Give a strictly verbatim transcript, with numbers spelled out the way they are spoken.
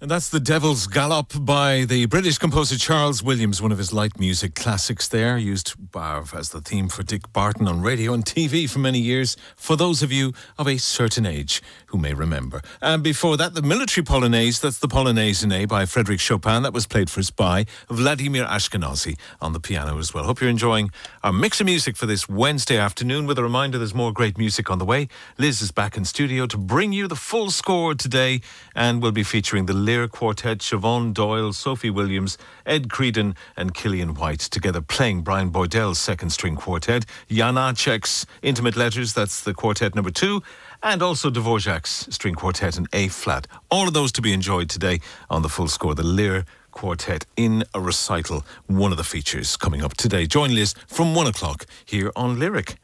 And that's The Devil's Gallop by the British composer Charles Williams, one of his light music classics there, used uh, as the theme for Dick Barton on radio and T V for many years, for those of you of a certain age who may remember. And before that, the Military Polonaise, that's the Polonaise in A by Frédéric Chopin, that was played for us by Vladimir Ashkenazy on the piano as well. Hope you're enjoying our mix of music for this Wednesday afternoon, with a reminder there's more great music on the way. Liz is back in studio to bring you the full score today, and we'll be featuring the Lear Quartet, Siobhan Doyle, Sophie Williams, Ed Creedon and Killian White, together playing Brian Boydell's second string quartet, Janacek's Intimate Letters, that's the quartet number two, and also Dvorak's string quartet in A flat. All of those to be enjoyed today on the full score. The Lear Quartet in a recital, one of the features coming up today. Join Liz from one o'clock here on Lyric.